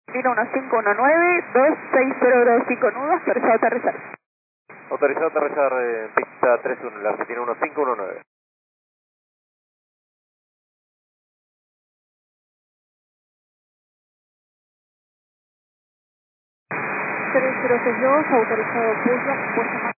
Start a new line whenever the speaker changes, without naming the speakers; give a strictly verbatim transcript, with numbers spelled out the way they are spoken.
Argentina uno cinco uno nueve, dos seis cero dos cinco nudos, autorizado a aterrizar.
Autorizado a aterrizar en pista tres uno, la Argentina uno cinco uno nueve.
tres cero seis dos, autorizado push, puesta